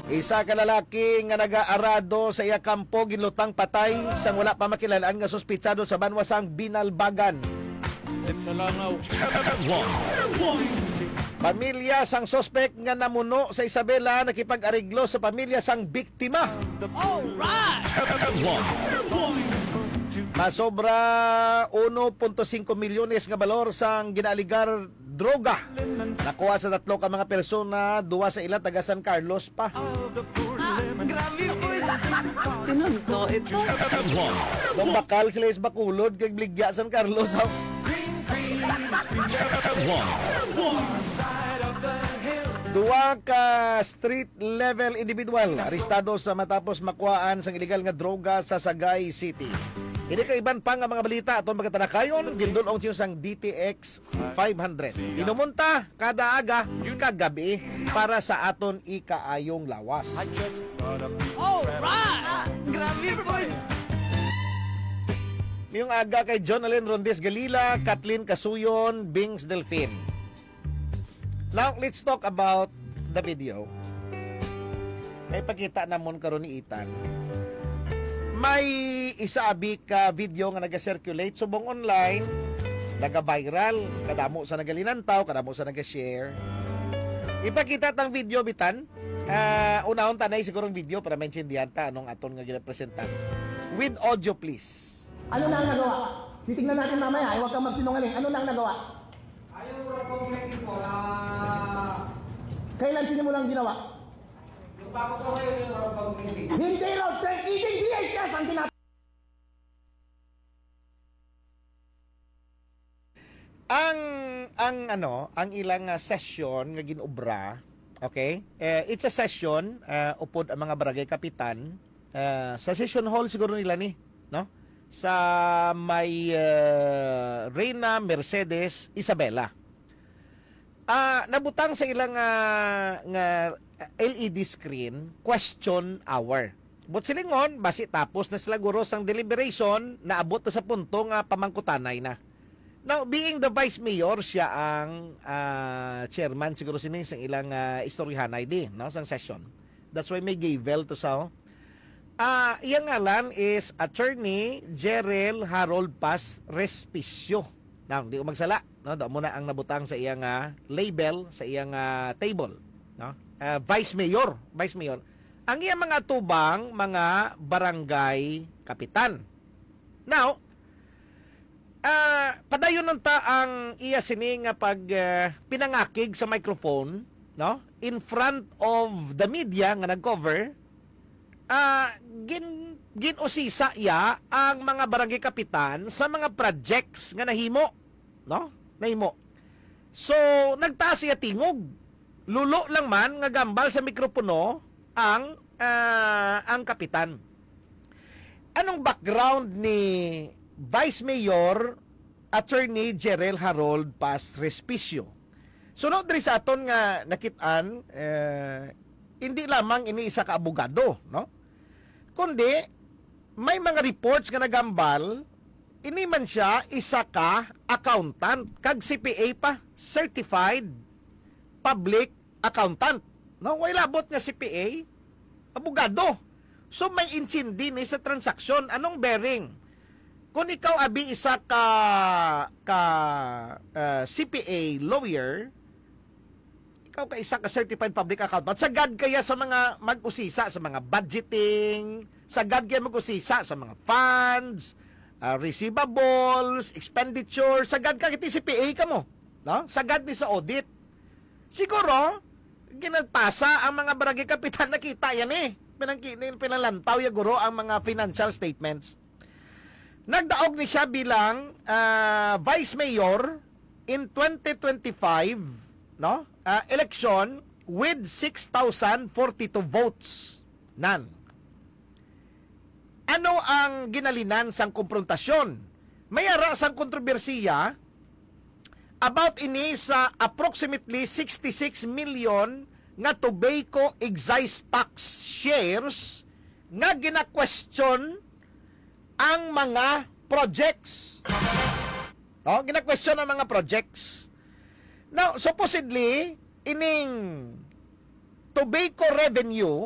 Isa ka lalaki nga nagaarado sa iya kampo ginlutang patay sang wala pa makilalaan nga suspitsado sa banwasang binalbagan. Sa langaw. Pamilya sang suspect nga namuno sa Isabela nakipag-ariglo sa pamilya sang biktima. Masobra 1.5 milyones nga balor sang ginaligar droga. Nakuha sa 3 ka mga persona, 2 sa ila taga San Carlos pa. Grabe po. Tinunto ito. Kung bakal sila is bakulod kag Bligya San Carlos. Duwa ka street level individual arestado sa matapos makuhaan sang illegal nga droga sa Sagay City. Hindi ka iban pa nga mga balita atong magkatanakayon, gindulong siya sang DTX 500. Inumunta kada aga, kagabi para sa aton ikaayong lawas. Grabe po. Yung aga kay John Allen Rondes Galila, Kathleen Casuyon, Bings Delfin. Now, let's talk about the video. May pakita namon karon ni Ethan. May isaabi ka video nga naga-circulate subong online, naga-viral, kadamo sa nagalinantaw, kadamo sa naga-share. Ipakita tang video bitan. Unahon tanay sigurong video para maintindihan ta anong aton nga ginapresentan. With audio please. Ano na ang nagawa? Titignan natin mamaya, huwag kang magsinungaling. Ano na ang nagawa? Ayaw ko po ginagin po na Kailan sinimulang ginawa? yung bago po kayo yung mga pag-ibig. Hindi raw, eating VHS ang tinatawag. Ang ilang session nga ginobra, okay? It's a session upod ang mga barangay kapitan sa session hall siguro nila ni, no? Sa may Reina Mercedes Isabela. Nabutang sa ilang nga LED screen question hour. But silingon, basi tapos na sila guro sang deliberation, naabot na sa punto nga pamangkutanay na. Now, being the vice mayor, siya ang chairman siguro sining sang ilang istoryahanay di, no, sang session. That's why may gavel to sa iyang ngalan is Attorney Jerel Harold Paz Respicio. Now, hindi ko magsala, no? Doon muna ang nabutang sa iyang label, sa iyang table, no? Vice Mayor. Ang iyang mga tubang, mga barangay kapitan. Now, padayon nun ta ang iya sining pag pinangakig sa microphone, no? In front of the media nga nag-cover, ginusisa iya ang mga barangay kapitan sa mga projects nga nahimo, no? Nahimo. So, nagtaas siya tingog. Lulo lang man nga gambal sa mikropono ang kapitan. Anong background ni Vice Mayor Attorney Jerel Harold Paz Respicio? Sunod diri sa aton nga nakitaan, hindi lamang ini isa ka abogado, no? Kundi may mga reports nga nagambal, ini man siya isa ka accountant, kag CPA pa, certified public accountant. No, way labot nga CPA, abogado. So may insindi ni sa transaksyon. Anong bearing? Kung ikaw abi isa ka CPA lawyer, ikaw ka isa ka certified public accountant, sagad kaya sa mga mag-usisa sa mga budgeting, sagad kaya mag-usisa sa mga funds, receivables, expenditure, sagad ka kiti CPA ka mo, no? Sagad ni sa audit. Siguro ginagpasa ang mga barangay kapitan, nakita yan pinalantaw ya guro ang mga financial statements. Nagdaog ni siya bilang vice mayor in 2025, no? Election with 6,042 votes. Ano ang ginalinan sang komprontasyon? May ara sang kontrobersiya about ini sa approximately 66 million nga tobacco excise tax shares nga gina-question ang mga projects. No, gina-question ang mga projects. Now, supposedly, ining tobacco revenue